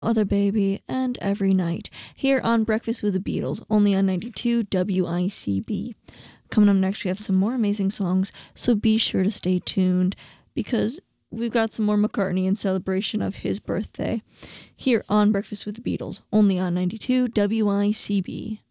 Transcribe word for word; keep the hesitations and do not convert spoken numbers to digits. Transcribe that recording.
Other Baby, and Every Night, here on Breakfast with the Beatles, only on ninety-two W I C B. Coming up next, we have some more amazing songs, so be sure to stay tuned, because we've got some more McCartney in celebration of his birthday, here on Breakfast with the Beatles, only on ninety-two W I C B.